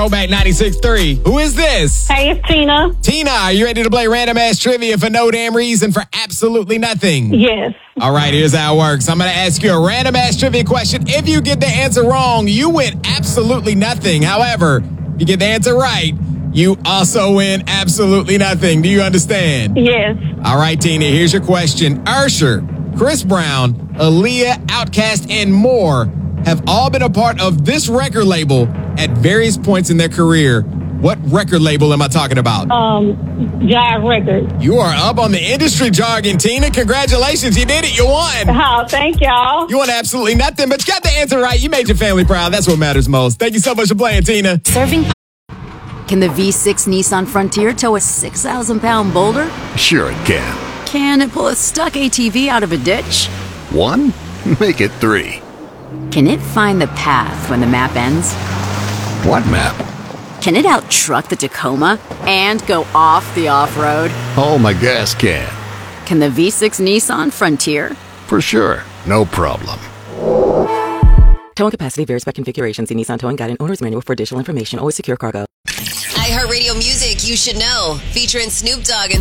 Throwback 96.3. Who is this? Hey, it's Tina. Tina, are you ready to play random ass trivia for no damn reason for absolutely nothing? Yes. All right, here's how it works. I'm going to ask you a random ass trivia question. If you get the answer wrong, you win absolutely nothing. However, if you get the answer right, you also win absolutely nothing. Do you understand? Yes. All right, Tina, here's your question. Usher, Chris Brown, Aaliyah, Outkast, and more have all been a part of this record label at various points in their career. What record label am I talking about? Jive Records. You are up on the industry jargon, Tina. Congratulations. You did it. You won. Oh, thank y'all. You won absolutely nothing, but you got the answer right. You made your family proud. That's what matters most. Thank you so much for playing, Tina. Serving. Can the V6 Nissan Frontier tow a 6,000-pound boulder? Sure it can. Can it pull a stuck ATV out of a ditch? 1? Make it 3. Can it find the path when the map ends? What map? Can it out-truck the Tacoma and go off the off-road? Oh, my gas can. Can the V6 Nissan Frontier? For sure. No problem. Towing capacity varies by configuration. See Nissan Towing Guide and Owner's Manual for additional information. Always secure cargo. iHeartRadio music you should know. Featuring Snoop Dogg and